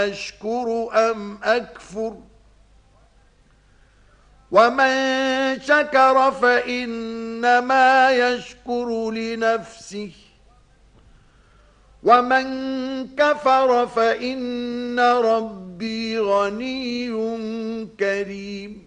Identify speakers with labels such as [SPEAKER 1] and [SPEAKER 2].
[SPEAKER 1] أشكر أم أكفر ومن شكر فإنما يشكر لنفسه ومن كفر فإن ربي غني كريم